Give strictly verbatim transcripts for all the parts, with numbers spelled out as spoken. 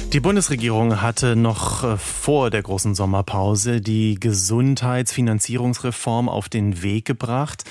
Die Bundesregierung hatte noch vor der großen Sommerpause die Gesundheitsfinanzierungsreform auf den Weg gebracht.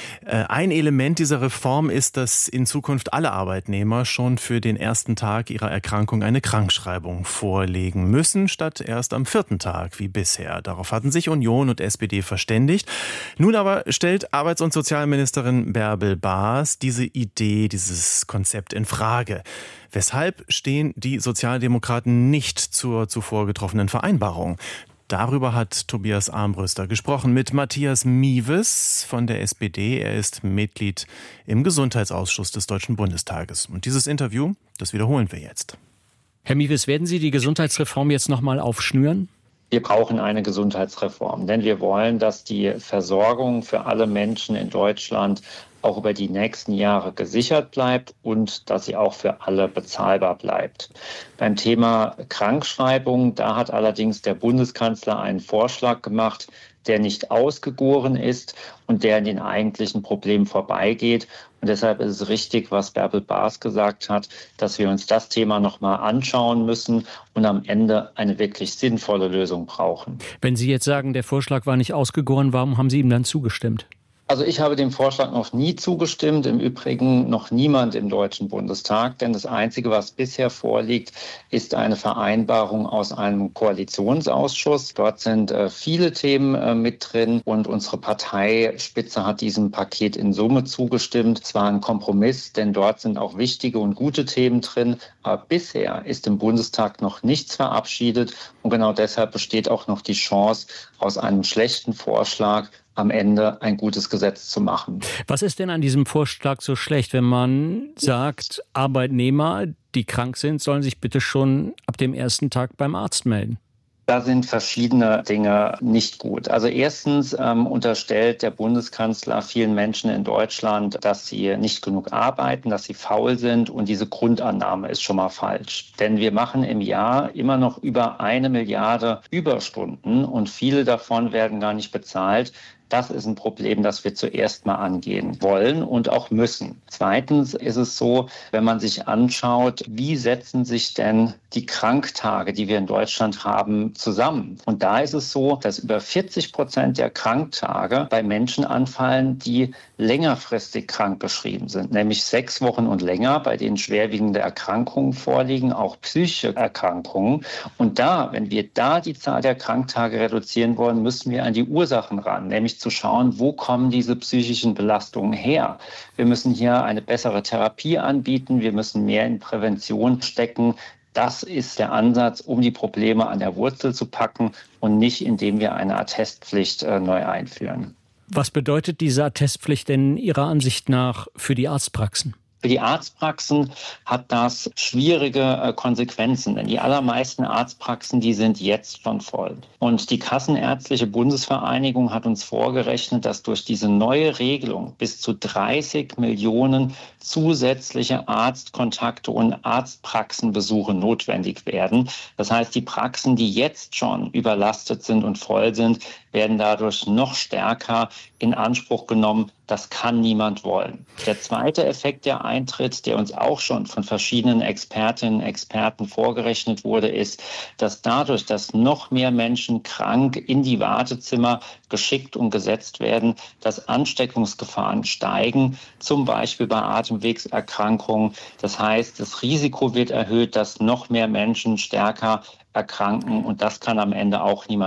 Ein Element dieser Reform ist, dass in Zukunft alle Arbeitnehmer schon für den ersten Tag ihrer Erkrankung eine Krankschreibung vorlegen müssen, statt erst am vierten Tag wie bisher. Darauf hatten sich Union und S P D verständigt. Nun aber stellt Arbeits- und Sozialministerin Bärbel Baas diese Idee, dieses Konzept in Frage. Weshalb stehen die Sozialdemokraten nicht zur zuvor getroffenen Vereinbarung? Darüber hat Tobias Armbruster gesprochen mit Matthias Mieves von der S P D. Er ist Mitglied im Gesundheitsausschuss des Deutschen Bundestages. Und dieses Interview, das wiederholen wir jetzt. Herr Mieves, werden Sie die Gesundheitsreform jetzt nochmal aufschnüren? Wir brauchen eine Gesundheitsreform, denn wir wollen, dass die Versorgung für alle Menschen in Deutschland auch über die nächsten Jahre gesichert bleibt und dass sie auch für alle bezahlbar bleibt. Beim Thema Krankschreibung, da hat allerdings der Bundeskanzler einen Vorschlag gemacht, der nicht ausgegoren ist und der an den eigentlichen Problemen vorbeigeht. Und deshalb ist es richtig, was Bärbel Baas gesagt hat, dass wir uns das Thema nochmal anschauen müssen und am Ende eine wirklich sinnvolle Lösung brauchen. Wenn Sie jetzt sagen, der Vorschlag war nicht ausgegoren, warum haben Sie ihm dann zugestimmt? Also ich habe dem Vorschlag noch nie zugestimmt, im Übrigen noch niemand im Deutschen Bundestag, denn das Einzige, was bisher vorliegt, ist eine Vereinbarung aus einem Koalitionsausschuss. Dort sind äh, viele Themen äh, mit drin und unsere Parteispitze hat diesem Paket in Summe zugestimmt. Es war ein Kompromiss, denn dort sind auch wichtige und gute Themen drin, aber bisher ist im Bundestag noch nichts verabschiedet und genau deshalb besteht auch noch die Chance, aus einem schlechten Vorschlag am Ende ein gutes Gesetz zu machen. Was ist denn an diesem Vorschlag so schlecht, wenn man sagt, Arbeitnehmer, die krank sind, sollen sich bitte schon ab dem ersten Tag beim Arzt melden? Da sind verschiedene Dinge nicht gut. Also erstens ähm, unterstellt der Bundeskanzler vielen Menschen in Deutschland, dass sie nicht genug arbeiten, dass sie faul sind und diese Grundannahme ist schon mal falsch. Denn wir machen im Jahr immer noch über eine Milliarde Überstunden und viele davon werden gar nicht bezahlt. Das ist ein Problem, das wir zuerst mal angehen wollen und auch müssen. Zweitens ist es so, wenn man sich anschaut, wie setzen sich denn die Kranktage, die wir in Deutschland haben, zusammen? Und da ist es so, dass über vierzig Prozent der Kranktage bei Menschen anfallen, die längerfristig krankgeschrieben sind, nämlich sechs Wochen und länger, bei denen schwerwiegende Erkrankungen vorliegen, auch psychische Erkrankungen. Und da, wenn wir da die Zahl der Kranktage reduzieren wollen, müssen wir an die Ursachen ran, nämlich zu schauen, wo kommen diese psychischen Belastungen her. Wir müssen hier eine bessere Therapie anbieten, wir müssen mehr in Prävention stecken. Das ist der Ansatz, um die Probleme an der Wurzel zu packen und nicht, indem wir eine Attestpflicht äh, neu einführen. Was bedeutet diese Attestpflicht denn Ihrer Ansicht nach für die Arztpraxen? Für die Arztpraxen hat das schwierige Konsequenzen, denn die allermeisten Arztpraxen, die sind jetzt schon voll. Und die Kassenärztliche Bundesvereinigung hat uns vorgerechnet, dass durch diese neue Regelung bis zu dreißig Millionen zusätzliche Arztkontakte und Arztpraxenbesuche notwendig werden. Das heißt, die Praxen, die jetzt schon überlastet sind und voll sind, werden dadurch noch stärker in Anspruch genommen. Das kann niemand wollen. Der zweite Effekt, der eintritt, der uns auch schon von verschiedenen Expertinnen und Experten vorgerechnet wurde, ist, dass dadurch, dass noch mehr Menschen krank in die Wartezimmer geschickt und gesetzt werden, dass Ansteckungsgefahren steigen, zum Beispiel bei Atemwegserkrankungen. Das heißt, das Risiko wird erhöht, dass noch mehr Menschen stärker erkranken und das kann am Ende auch niemand